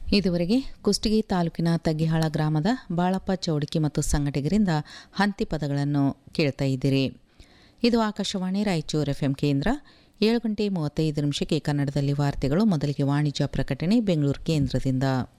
ಇದುವರೆಗೆ ಕುಷ್ಟಗಿ ತಾಲೂಕಿನ ತಗ್ಗಿಹಾಳ ಗ್ರಾಮದ ಬಾಳಪ್ಪ ಚೌಡಿಕಿ ಮತ್ತು ಸಂಘಟಕರಿಂದ ಹಂತಿ ಪದಗಳನ್ನು ಕೇಳ್ತಾ ಇದ್ದೀರಿ. ಇದು ಆಕಾಶವಾಣಿ ರಾಯಚೂರು ಎಫ್ಎಂ ಕೇಂದ್ರ. 7 ಗಂಟೆ 35 ನಿಮಿಷಕ್ಕೆ ಕನ್ನಡದಲ್ಲಿ ವಾರ್ತೆಗಳು. ಮೊದಲಿಗೆ ವಾಣಿಜ್ಯ ಪ್ರಕಟಣೆ ಬೆಂಗಳೂರು ಕೇಂದ್ರದಿಂದ.